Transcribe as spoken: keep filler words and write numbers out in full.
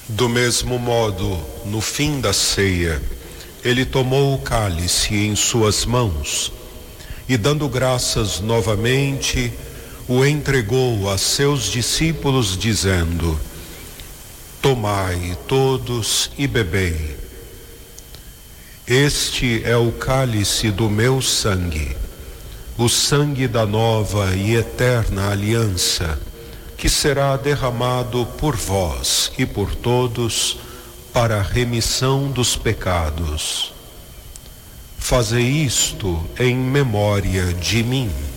Do mesmo modo, no fim da ceia, ele tomou o cálice em suas mãos e, dando graças novamente, o entregou a seus discípulos, dizendo: Tomai todos e bebei. Este é o cálice do meu sangue, o sangue da nova e eterna aliança, que será derramado por vós e por todos para a remissão dos pecados. Fazei isto em memória de mim.